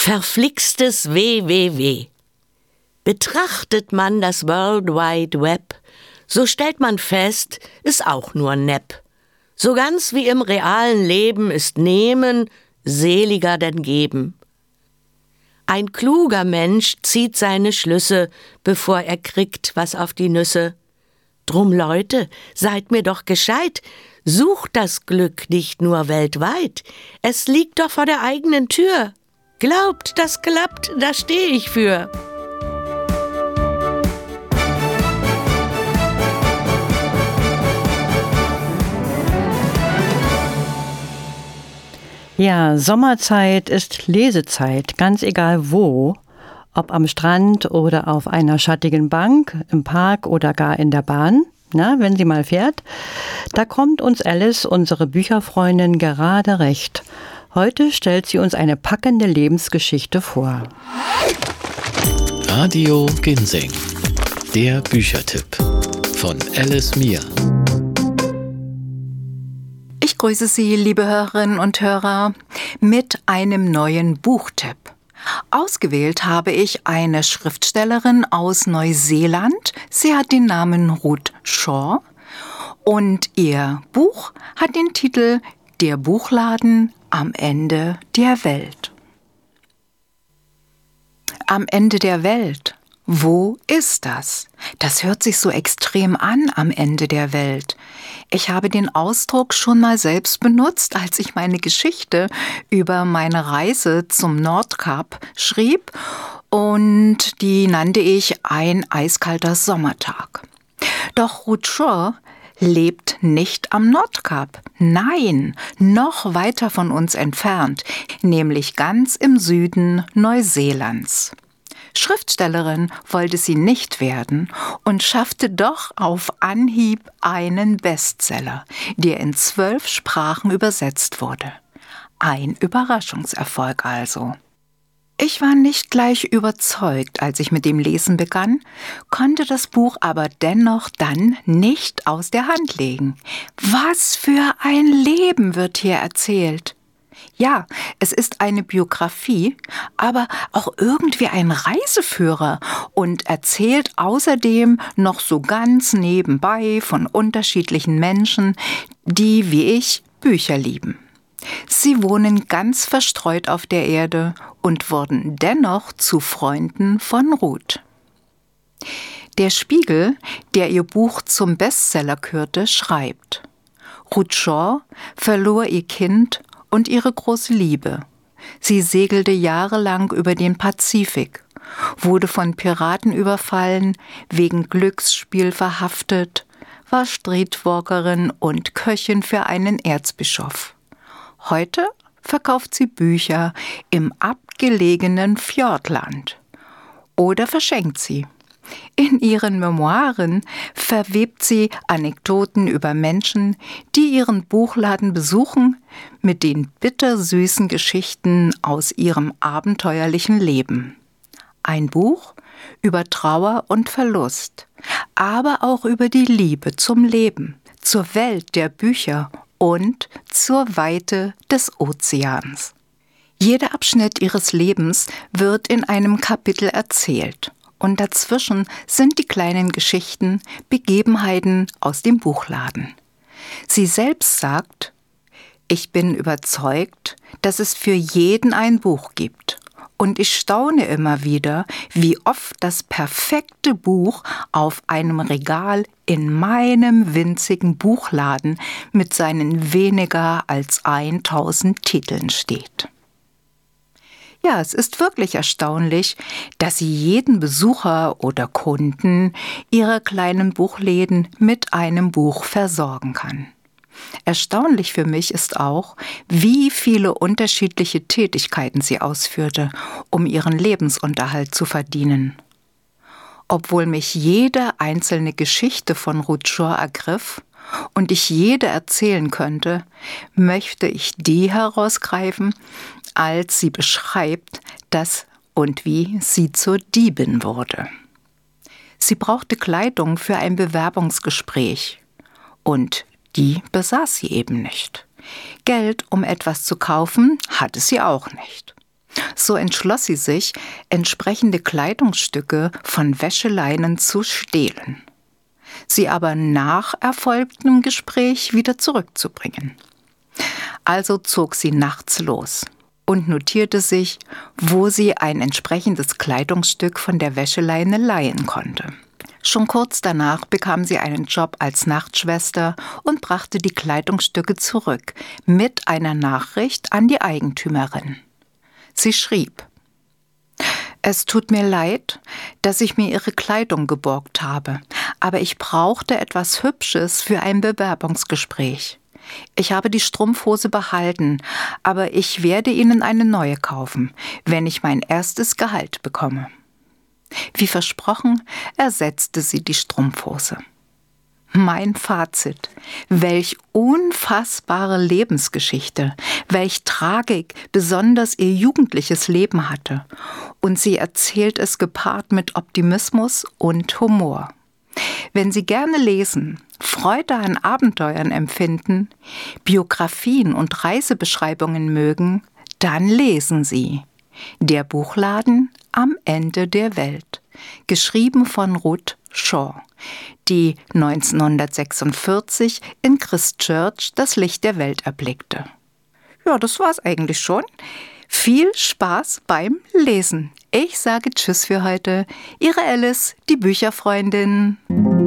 Verflixtes WWW. Betrachtet man das World Wide Web, so stellt man fest, ist auch nur Nepp. So ganz wie im realen Leben ist Nehmen seliger denn Geben. Ein kluger Mensch zieht seine Schlüsse, bevor er kriegt was auf die Nüsse. Drum, Leute, seid mir doch gescheit, sucht das Glück nicht nur weltweit, es liegt doch vor der eigenen Tür. Glaubt, das klappt, da steh ich für. Ja, Sommerzeit ist Lesezeit, ganz egal wo, ob am Strand oder auf einer schattigen Bank, im Park oder gar in der Bahn, wenn sie mal fährt. Da kommt uns Alice, unsere Bücherfreundin, gerade recht. Heute stellt sie uns eine packende Lebensgeschichte vor. Radio Ginseng, der Büchertipp von Alice Mier. Ich grüße Sie, liebe Hörerinnen und Hörer, mit einem neuen Buchtipp. Ausgewählt habe ich eine Schriftstellerin aus Neuseeland. Sie hat den Namen Ruth Shaw und ihr Buch hat den Titel Der Buchladen am Ende der Welt. Am Ende der Welt. Wo ist das? Das hört sich so extrem an, am Ende der Welt. Ich habe den Ausdruck schon mal selbst benutzt, als ich meine Geschichte über meine Reise zum Nordkap schrieb, und die nannte ich Ein eiskalter Sommertag. Doch Ruth Shaw lebt nicht am Nordkap. Nein, noch weiter von uns entfernt, nämlich ganz im Süden Neuseelands. Schriftstellerin wollte sie nicht werden und schaffte doch auf Anhieb einen Bestseller, der in 12 Sprachen übersetzt wurde. Ein Überraschungserfolg also. Ich war nicht gleich überzeugt, als ich mit dem Lesen begann, konnte das Buch aber dennoch dann nicht aus der Hand legen. Was für ein Leben wird hier erzählt! Ja, es ist eine Biografie, aber auch irgendwie ein Reiseführer und erzählt außerdem noch so ganz nebenbei von unterschiedlichen Menschen, die, wie ich, Bücher lieben. Sie wohnen ganz verstreut auf der Erde und wurden dennoch zu Freunden von Ruth. Der Spiegel, der ihr Buch zum Bestseller kürte, schreibt: Ruth Shaw verlor ihr Kind und ihre große Liebe. Sie segelte jahrelang über den Pazifik, wurde von Piraten überfallen, wegen Glücksspiel verhaftet, war Streetwalkerin und Köchin für einen Erzbischof. Heute verkauft sie Bücher im abgelegenen Fjordland oder verschenkt sie. In ihren Memoiren verwebt sie Anekdoten über Menschen, die ihren Buchladen besuchen, mit den bittersüßen Geschichten aus ihrem abenteuerlichen Leben. Ein Buch über Trauer und Verlust, aber auch über die Liebe zum Leben, zur Welt der Bücher und zur Weite des Ozeans. Jeder Abschnitt ihres Lebens wird in einem Kapitel erzählt. Und dazwischen sind die kleinen Geschichten, Begebenheiten aus dem Buchladen. Sie selbst sagt: Ich bin überzeugt, dass es für jeden ein Buch gibt. Und ich staune immer wieder, wie oft das perfekte Buch auf einem Regal in meinem winzigen Buchladen mit seinen weniger als 1000 Titeln steht. Ja, es ist wirklich erstaunlich, dass sie jeden Besucher oder Kunden ihrer kleinen Buchläden mit einem Buch versorgen kann. Erstaunlich für mich ist auch, wie viele unterschiedliche Tätigkeiten sie ausführte, um ihren Lebensunterhalt zu verdienen. Obwohl mich jede einzelne Geschichte von Ruth Shaw ergriff und ich jede erzählen könnte, möchte ich die herausgreifen, als sie beschreibt, dass und wie sie zur Diebin wurde. Sie brauchte Kleidung für ein Bewerbungsgespräch und die besaß sie eben nicht. Geld, um etwas zu kaufen, hatte sie auch nicht. So entschloss sie sich, entsprechende Kleidungsstücke von Wäscheleinen zu stehlen, sie aber nach erfolgtem Gespräch wieder zurückzubringen. Also zog sie nachts los und notierte sich, wo sie ein entsprechendes Kleidungsstück von der Wäscheleine leihen konnte. Schon kurz danach bekam sie einen Job als Nachtschwester und brachte die Kleidungsstücke zurück mit einer Nachricht an die Eigentümerin. Sie schrieb: Es tut mir leid, dass ich mir Ihre Kleidung geborgt habe, aber ich brauchte etwas Hübsches für ein Bewerbungsgespräch. Ich habe die Strumpfhose behalten, aber ich werde Ihnen eine neue kaufen, wenn ich mein erstes Gehalt bekomme. Wie versprochen, ersetzte sie die Strumpfhose. Mein Fazit: Welch unfassbare Lebensgeschichte, welch Tragik besonders ihr jugendliches Leben hatte. Und sie erzählt es gepaart mit Optimismus und Humor. Wenn Sie gerne lesen, Freude an Abenteuern empfinden, Biografien und Reisebeschreibungen mögen, dann lesen Sie Der Buchladen am Ende der Welt, geschrieben von Ruth Shaw, die 1946 in Christchurch das Licht der Welt erblickte. Ja, das war's eigentlich schon. Viel Spaß beim Lesen. Ich sage Tschüss für heute. Ihre Alice, die Bücherfreundin.